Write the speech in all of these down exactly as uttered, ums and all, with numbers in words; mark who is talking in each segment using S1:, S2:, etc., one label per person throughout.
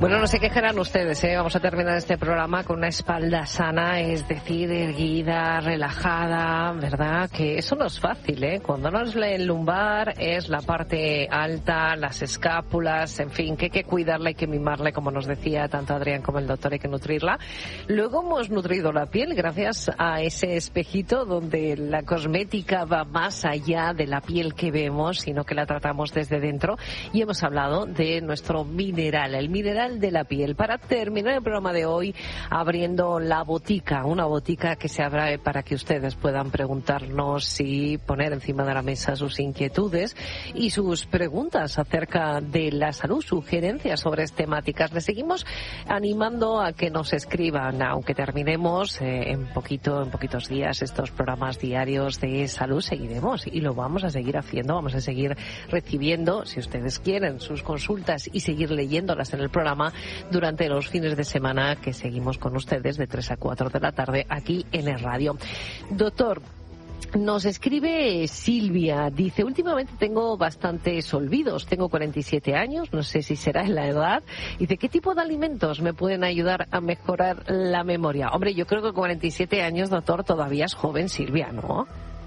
S1: Bueno, no se quejarán ustedes, ¿eh? Vamos a terminar este programa con una espalda sana, es decir, erguida, relajada, ¿verdad? Que eso no es fácil, ¿eh? Cuando no es el lumbar, es la parte alta, las escápulas, en fin, que hay que cuidarla, hay que mimarla, como nos decía tanto Adrián como el doctor, hay que nutrirla. Luego hemos nutrido la piel gracias a ese espejito donde la cosmética va más allá de la piel que vemos, sino que la tratamos desde dentro. Y hemos hablado de nuestro mineral, el mineral de la piel, para terminar el programa de hoy abriendo la botica, una botica que se abre para que ustedes puedan preguntarnos y poner encima de la mesa sus inquietudes y sus preguntas acerca de la salud, sugerencias sobre temáticas. Les seguimos animando a que nos escriban, aunque terminemos eh, en poquito, en poquitos días estos programas diarios de salud, seguiremos y lo vamos a seguir haciendo, vamos a seguir recibiendo, si ustedes quieren, sus consultas y seguir leyéndolas en el programa durante los fines de semana que seguimos con ustedes de tres a cuatro de la tarde aquí en el radio. Doctor, nos escribe Silvia, dice, últimamente tengo bastantes olvidos, tengo cuarenta y siete años, no sé si será en la edad. Dice, ¿qué tipo de alimentos me pueden ayudar a mejorar la memoria? Hombre, yo creo que cuarenta y siete años, doctor, todavía es joven, Silvia, ¿no?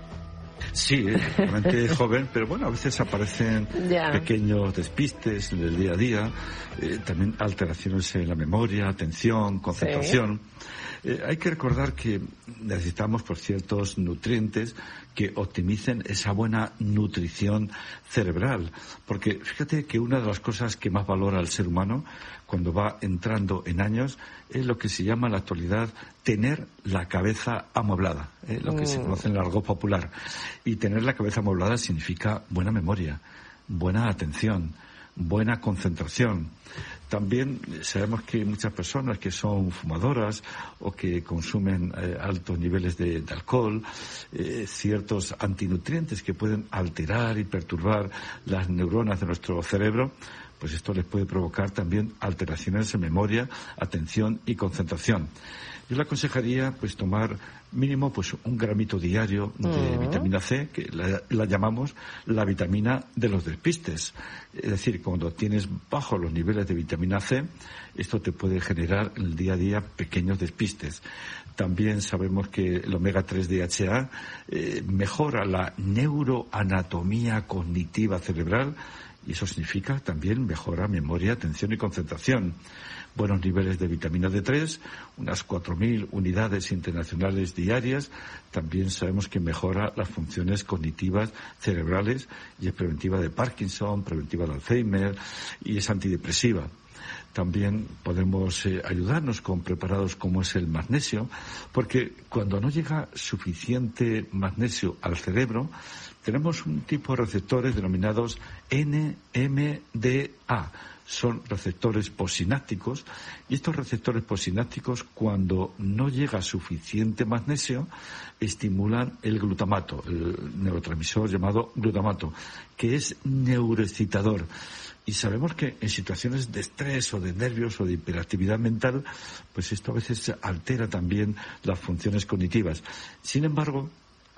S2: Sí, realmente es joven, pero bueno, a veces aparecen
S1: ya.
S2: pequeños despistes en el día a día, eh, también alteraciones en la memoria, atención, concentración. Sí. Eh, hay que recordar que necesitamos por ciertos nutrientes que optimicen esa buena nutrición cerebral, porque fíjate que una de las cosas que más valora el ser humano cuando va entrando en años es lo que se llama en la actualidad tener la cabeza amueblada, ¿eh? lo que mm. se conoce en el argot popular. Y tener la cabeza amueblada significa buena memoria, buena atención, buena concentración. También sabemos que hay muchas personas que son fumadoras o que consumen eh, altos niveles de, de alcohol, eh, ciertos antinutrientes que pueden alterar y perturbar las neuronas de nuestro cerebro, pues esto les puede provocar también alteraciones en memoria, atención y concentración. Yo le aconsejaría pues tomar mínimo pues un gramito diario de uh-huh. vitamina C, que la, la llamamos la vitamina de los despistes. Es decir, cuando tienes bajos los niveles de vitamina C, esto te puede generar en el día a día pequeños despistes. También sabemos que el omega tres D H A eh, mejora la neuroanatomía cognitiva cerebral, y eso significa también mejora memoria, atención y concentración. Buenos niveles de vitamina D tres, unas cuatro mil unidades internacionales diarias. También sabemos que mejora las funciones cognitivas cerebrales y es preventiva de Parkinson, preventiva de Alzheimer y es antidepresiva. También podemos eh, ayudarnos con preparados como es el magnesio, porque cuando no llega suficiente magnesio al cerebro, tenemos un tipo de receptores denominados N M D A. Son receptores posinápticos y estos receptores posinápticos, cuando no llega suficiente magnesio, estimulan el glutamato, el neurotransmisor llamado glutamato, que es neuroexcitador. Y sabemos que en situaciones de estrés o de nervios o de hiperactividad mental, pues esto a veces altera también las funciones cognitivas. Sin embargo,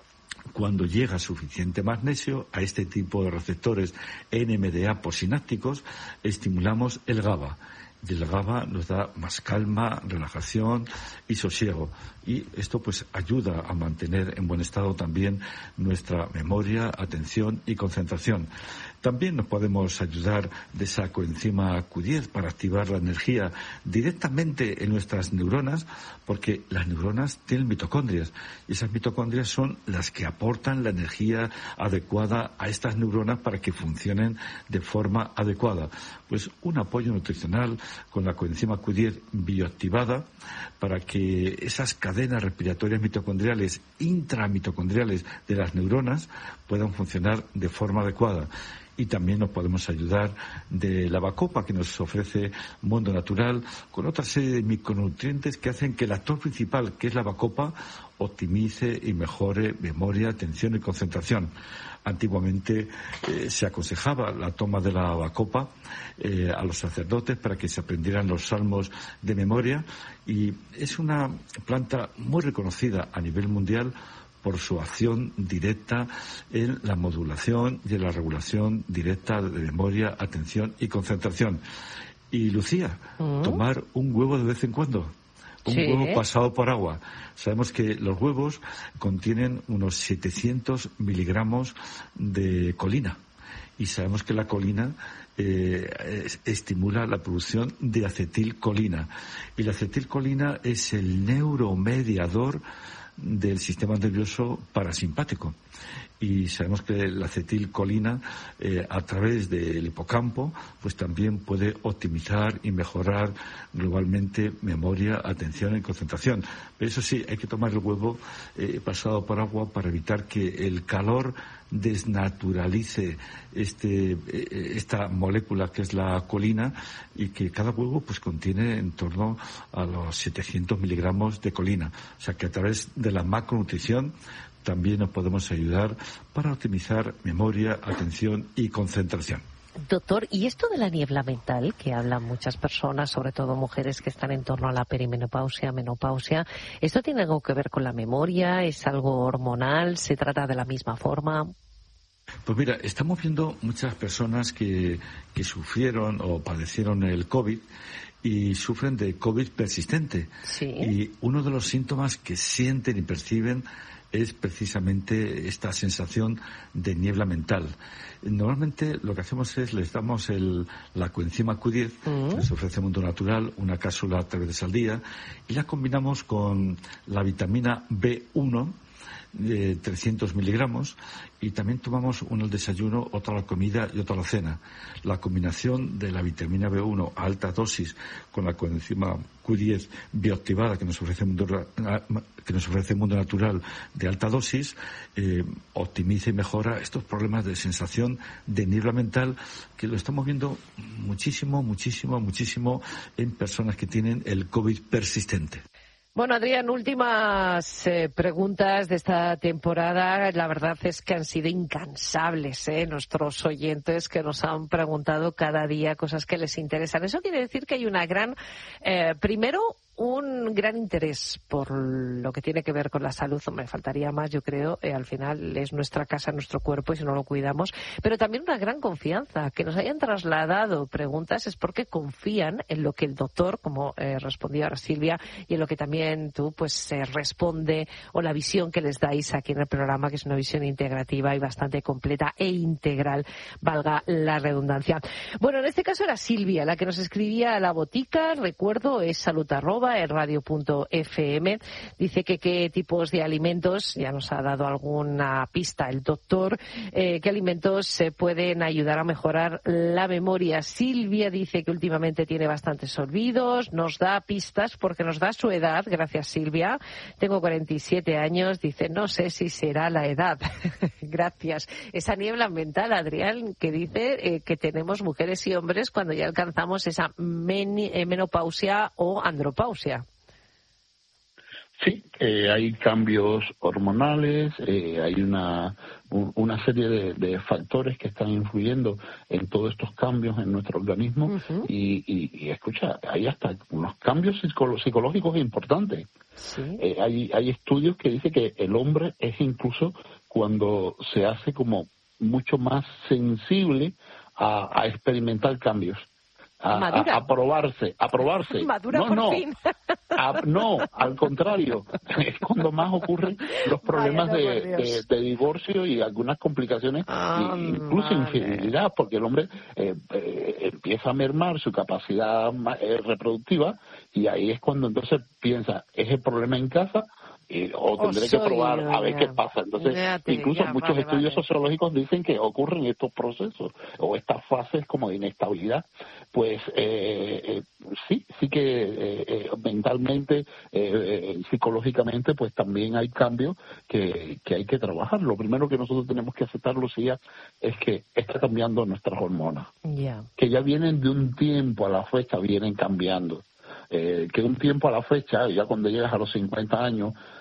S2: cuando llega suficiente magnesio a este tipo de receptores N M D A posinápticos, estimulamos el GABA. Y el GABA nos da más calma, relajación y sosiego. Y esto pues ayuda a mantener en buen estado también nuestra memoria, atención y concentración. También nos podemos ayudar de esa coenzima Q diez para activar la energía directamente en nuestras neuronas, porque las neuronas tienen mitocondrias y esas mitocondrias son las que aportan la energía adecuada a estas neuronas para que funcionen de forma adecuada. Pues un apoyo nutricional con la coenzima Q diez bioactivada para que esas cadenas respiratorias mitocondriales, intramitocondriales de las neuronas puedan funcionar de forma adecuada. Y también nos podemos ayudar de la bacopa que nos ofrece Mundo Natural con otra serie de micronutrientes que hacen que el actor principal, que es la bacopa, optimice y mejore memoria, atención y concentración. Antiguamente eh, se aconsejaba la toma de la bacopa eh, a los sacerdotes para que se aprendieran los salmos de memoria, y es una planta muy reconocida a nivel mundial por su acción directa en la modulación y en la regulación directa de memoria, atención y concentración. Y Lucía, uh-huh. tomar un huevo de vez en cuando. Un
S1: sí.
S2: huevo pasado por agua. Sabemos que los huevos contienen unos setecientos miligramos de colina. Y sabemos que la colina eh, es, estimula la producción de acetilcolina. Y la acetilcolina es el neuromediador del sistema nervioso parasimpático. Y sabemos que la acetilcolina, eh, a través del hipocampo, pues también puede optimizar y mejorar globalmente memoria, atención y concentración. Pero eso sí, hay que tomar el huevo eh, pasado por agua para evitar que el calor desnaturalice este, eh, esta molécula que es la colina, y que cada huevo pues contiene en torno a los setecientos miligramos de colina. O sea que a través de la macronutrición también nos podemos ayudar para optimizar memoria, atención y concentración.
S1: Doctor, ¿y esto de la niebla mental, que hablan muchas personas, sobre todo mujeres que están en torno a la perimenopausia, menopausia, ¿esto tiene algo que ver con la memoria? ¿Es algo hormonal? ¿Se trata de la misma forma?
S2: Pues mira, estamos viendo muchas personas que, que sufrieron o padecieron el COVID y sufren de COVID persistente.
S1: Sí.
S2: Y uno de los síntomas que sienten y perciben es precisamente esta sensación de niebla mental. Normalmente lo que hacemos es les damos el, la coenzima Q diez, uh-huh. les ofrece Mundo Natural, una cápsula tres veces al día, y la combinamos con la vitamina B uno, de trescientos miligramos, y también tomamos uno al desayuno, otro a la comida y otro a la cena. La combinación de la vitamina B uno a alta dosis con la coenzima Q diez bioactivada que nos ofrece Mundo, que nos ofrece Mundo Natural de alta dosis eh, optimiza y mejora estos problemas de sensación de niebla mental, que lo estamos viendo muchísimo, muchísimo, muchísimo en personas que tienen el COVID persistente.
S1: Bueno, Adrián, últimas eh, preguntas de esta temporada. La verdad es que han sido incansables, ¿eh? Nuestros oyentes que nos han preguntado cada día cosas que les interesan. Eso quiere decir que hay una gran, eh, primero, un gran interés por lo que tiene que ver con la salud. Me faltaría más, yo creo. Eh, al final es nuestra casa, nuestro cuerpo, y si no lo cuidamos. Pero también una gran confianza. Que nos hayan trasladado preguntas es porque confían en lo que el doctor, como eh, respondió ahora Silvia, y en lo que también tú pues eh, responde, o la visión que les dais aquí en el programa, que es una visión integrativa y bastante completa e integral, valga la redundancia. Bueno, en este caso era Silvia la que nos escribía a la botica. Recuerdo, es salud arroba en radio punto f m. Dice que qué tipos de alimentos, ya nos ha dado alguna pista el doctor, eh, qué alimentos se pueden ayudar a mejorar la memoria. Silvia dice que últimamente tiene bastantes olvidos, nos da pistas porque nos da su edad. Gracias, Silvia. Tengo cuarenta y siete años, dice, no sé si será la edad. Gracias. Esa niebla mental, Adrián, que dice eh, que tenemos mujeres y hombres cuando ya alcanzamos esa men- eh, menopausia o andropausia.
S3: Sí, eh, hay cambios hormonales, eh, hay una un, una serie de, de factores que están influyendo en todos estos cambios en nuestro organismo. Uh-huh. y, y, y escucha, hay hasta unos cambios psicolo- psicológicos importantes.
S1: Sí.
S3: Eh, hay, hay estudios que dicen que el hombre es incluso cuando se hace como mucho más sensible a, a experimentar cambios. A, a, a probarse, a probarse.
S1: Madura
S3: no,
S1: por
S3: no,
S1: fin.
S3: a, no, al contrario, es cuando más ocurren los problemas
S1: Vaya,
S3: de, de, de divorcio y algunas complicaciones,
S1: ah,
S3: y incluso
S1: vale.
S3: infidelidad, porque el hombre eh, eh, empieza a mermar su capacidad eh, reproductiva, y ahí es cuando entonces piensa, ¿es el problema en casa? Y, o tendré
S1: oh,
S3: que probar
S1: yo,
S3: a ver
S1: ya.
S3: qué pasa. Entonces,
S1: Fíjate,
S3: incluso
S1: ya,
S3: muchos
S1: vale,
S3: estudios
S1: vale.
S3: sociológicos dicen que ocurren estos procesos o estas fases como de inestabilidad. Pues eh, eh, sí, sí que eh, eh, mentalmente, eh, eh, psicológicamente, pues también hay cambios que, que hay que trabajar. Lo primero que nosotros tenemos que aceptar, Lucía, es que está cambiando nuestras hormonas,
S1: yeah.
S3: que ya vienen de un tiempo a la fecha, vienen cambiando. Eh, que un tiempo a la fecha, ya cuando llegas a los cincuenta años,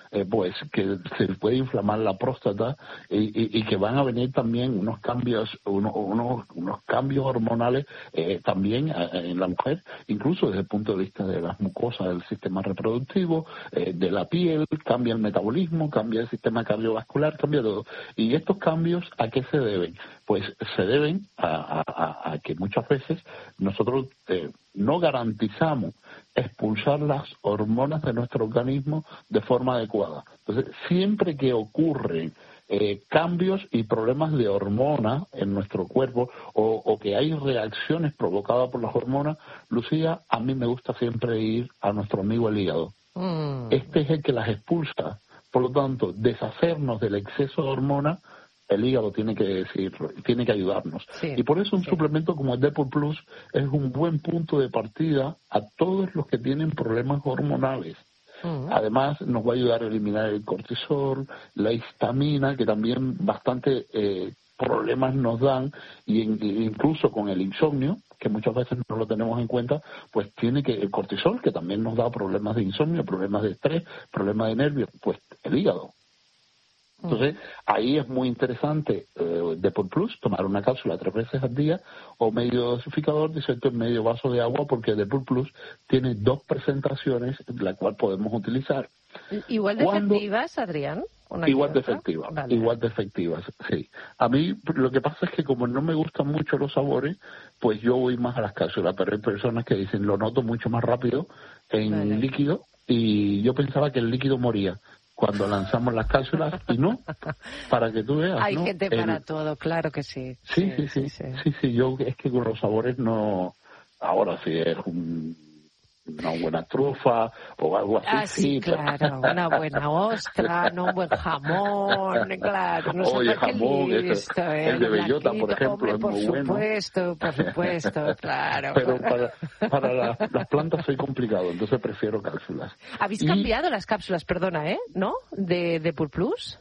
S3: eh, pues que se puede inflamar la próstata y, y, y que van a venir también unos cambios, uno, unos, unos cambios hormonales eh, también eh, en la mujer, incluso desde el punto de vista de las mucosas del sistema reproductivo, eh, de la piel, cambia el metabolismo, cambia el sistema cardiovascular, cambia todo. ¿Y estos cambios a qué se deben? Pues se deben a, a, a que muchas veces nosotros eh, no garantizamos expulsar las hormonas de nuestro organismo de forma adecuada. Entonces, siempre que ocurren eh, cambios y problemas de hormonas en nuestro cuerpo o, o que hay reacciones provocadas por las hormonas, Lucía, a mí me gusta siempre ir a nuestro amigo el hígado. Mm. Este es el que las expulsa. Por lo tanto, deshacernos del exceso de hormonas, el hígado tiene que decir, tiene que ayudarnos. Sí, y por eso un sí. suplemento como el Depur Plus es un buen punto de partida a todos los que tienen problemas hormonales. Uh-huh. Además, nos va a ayudar a eliminar el cortisol, la histamina, que también bastante eh, problemas nos dan, y en, incluso con el insomnio, que muchas veces no lo tenemos en cuenta, pues tiene que el cortisol, que también nos da problemas de insomnio, problemas de estrés, problemas de nervios, pues el hígado. Entonces, ahí es muy interesante eh, Depur Plus, tomar una cápsula tres veces al día o medio dosificador, disuelto en medio vaso de agua, porque Depur Plus tiene dos presentaciones, la cual podemos utilizar.
S1: ¿Igual de Cuando, efectivas, Adrián?
S3: Igual de efectivas, vale. igual de efectivas, sí. A mí lo que pasa es que como no me gustan mucho los sabores, pues yo voy más a las cápsulas, pero hay personas que dicen, lo noto mucho más rápido en vale. líquido, y yo pensaba que el líquido moría cuando lanzamos las cápsulas, y no, para que tú veas.
S1: Hay
S3: ¿no?
S1: gente
S3: el...
S1: para todo, claro que sí.
S3: Sí sí sí, sí, sí, sí, sí, sí, yo es que con los sabores no, ahora sí es un... una buena trufa o algo así.
S1: Ah, sí, claro, una buena ostra, no un buen jamón, claro. No
S3: Oye, jamón,
S1: listo,
S3: el, el de bellota, por ejemplo,
S1: hombre,
S3: es
S1: por
S3: muy bueno.
S1: Por supuesto, por supuesto, claro.
S3: Pero para, para la, las plantas soy complicado, entonces prefiero cápsulas.
S1: ¿Habéis
S3: y...
S1: cambiado las cápsulas, perdona, eh? ¿No? ¿De Depur Plus?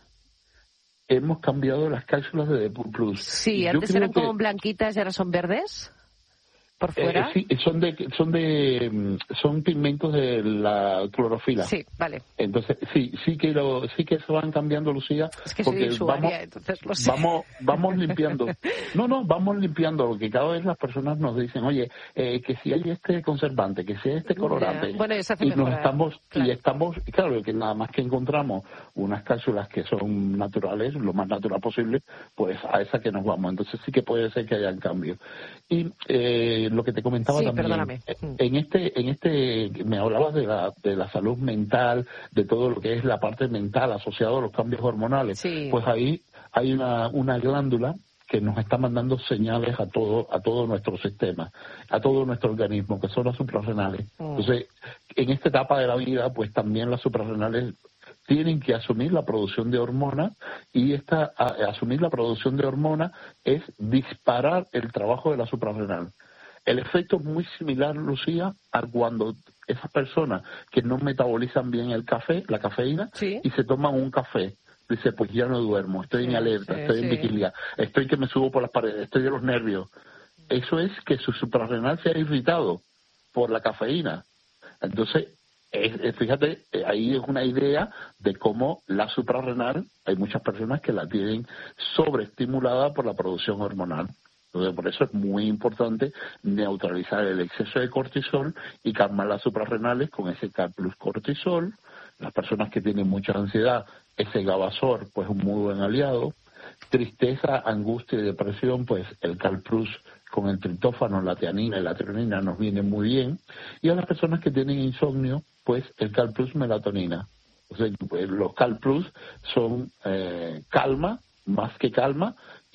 S3: Hemos cambiado las cápsulas de Depur Plus.
S1: Sí, antes eran que... como blanquitas y ahora son verdes. ¿Por fuera?
S3: Eh, sí, son de son de son pigmentos de la clorofila.
S1: Sí, vale.
S3: Entonces sí, sí que lo sí que se van cambiando, Lucía,
S1: es que
S3: porque
S1: soy
S3: vamos
S1: usuaria, entonces lo sé.
S3: vamos vamos limpiando. No, no, vamos limpiando, porque cada vez las personas nos dicen, "Oye, eh, que si hay este conservante, que si hay este colorante."
S1: Yeah. Bueno, eso hace
S3: y
S1: mejorar,
S3: nos estamos
S1: claro.
S3: y estamos, claro, que nada más que encontramos unas cápsulas que son naturales, lo más natural posible, pues a esa que nos vamos. Entonces sí que puede ser que hayan cambios. Y eh, lo que te comentaba
S1: sí,
S3: también,
S1: perdóname.
S3: en este, en este, me hablabas de la, de la salud mental, de todo lo que es la parte mental asociada a los cambios hormonales.
S1: Sí.
S3: Pues ahí hay una, una glándula que nos está mandando señales a todo, a todo nuestro sistema, a todo nuestro organismo, que son las suprarrenales. Mm. Entonces, en esta etapa de la vida, pues también las suprarrenales tienen que asumir la producción de hormonas, y esta a, asumir la producción de hormonas es disparar el trabajo de la suprarrenal. El efecto es muy similar, Lucía, a cuando esas personas que no metabolizan bien el café, la cafeína,
S1: ¿sí?
S3: y se toman un café. Dice, pues ya no duermo, estoy sí, en alerta, sí, estoy sí. en vigilia, estoy que me subo por las paredes, estoy de los nervios. Eso es que su suprarrenal se ha irritado por la cafeína. Entonces, es, es, fíjate, ahí es una idea de cómo la suprarrenal, hay muchas personas que la tienen sobreestimulada por la producción hormonal. Entonces, por eso es muy importante neutralizar el exceso de cortisol y calmar las suprarrenales con ese Cal Plus Cortisol. Las personas que tienen mucha ansiedad, ese Gabasor, pues un muy buen aliado. Tristeza, angustia y depresión, pues el Cal Plus con el triptófano, la teanina y la treonina nos viene muy bien. Y a las personas que tienen insomnio, pues el Cal Plus melatonina. O sea, pues, los Cal Plus son eh, calma, más que calma,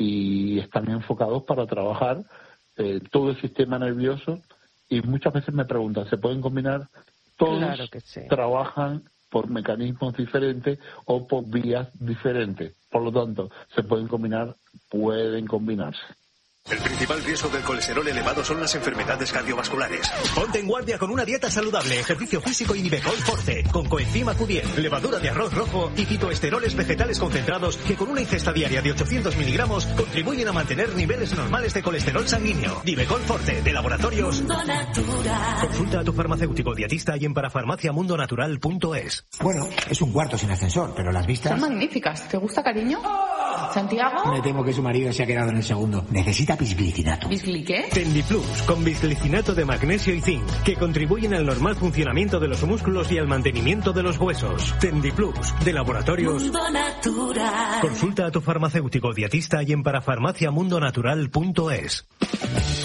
S3: y están enfocados para trabajar eh, todo el sistema nervioso. Y muchas veces me preguntan, ¿se pueden combinar? Todos
S1: claro que sí.
S3: Trabajan por mecanismos diferentes o por vías diferentes. Por lo tanto, se pueden combinar, pueden combinarse.
S4: El principal riesgo del colesterol elevado son las enfermedades cardiovasculares.
S5: Ponte en guardia con una dieta saludable, ejercicio físico y Nivecol Forte, con coenzima Q diez, levadura de arroz rojo y fitoesteroles vegetales concentrados que con una ingesta diaria de ochocientos miligramos contribuyen a mantener niveles normales de colesterol sanguíneo. Nivecol Forte, de Laboratorios Mundo Natural. Consulta a tu farmacéutico dietista y en parafarmacia mundo natural punto es.
S6: Bueno, es un cuarto sin ascensor, pero las vistas...
S7: Son magníficas. ¿Te gusta, cariño? ¿Santiago?
S6: Me temo que su marido se ha quedado en el segundo. Necesita bisglicinato.
S7: ¿Bisgli qué?
S5: Tendiplus, con bisglicinato de magnesio y zinc, que contribuyen al normal funcionamiento de los músculos y al mantenimiento de los huesos. Tendiplus, de Laboratorios Mundo Natural. Consulta a tu farmacéutico dietista y en parafarmacia mundo natural punto es.